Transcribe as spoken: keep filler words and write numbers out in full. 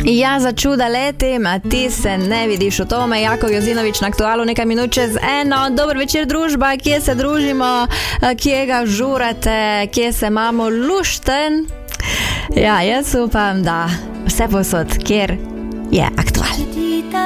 Ja, za čuda letim, a ti se ne vidiš v tome. Jakov Jozinovič na Aktualu nekaj minut čez eno. Dober večer, družba, kje se družimo, kje ga žurate, kje se imamo lušten. Ja, jaz upam, da vse posod, kjer je Aktual.